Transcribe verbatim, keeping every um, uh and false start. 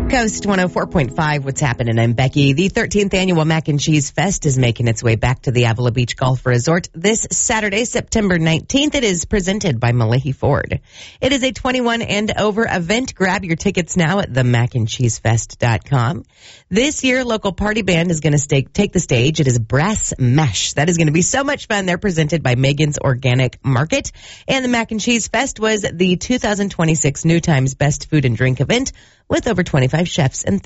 Coast one oh four point five, what's happening? I'm Becky. The thirteenth Annual Mac and Cheese Fest is making its way back to the Avila Beach Golf Resort this Saturday, September nineteenth. It is presented by Malahi Ford. It is a twenty-one and over event. Grab your tickets now at the mac and cheese fest dot com. This year, local party band is going to take the stage. It is Brass Mesh. That is going to be so much fun. They're presented by Megan's Organic Market. And the Mac and Cheese Fest was the two thousand twenty-six New Times Best Food and Drink event with over twenty-five chefs and